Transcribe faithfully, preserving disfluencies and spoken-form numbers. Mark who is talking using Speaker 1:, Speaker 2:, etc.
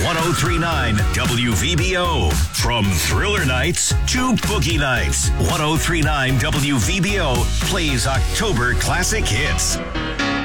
Speaker 1: oh three point nine W V B O. From Thriller Nights to Boogie Nights, one oh three point nine W V B O plays October classic hits.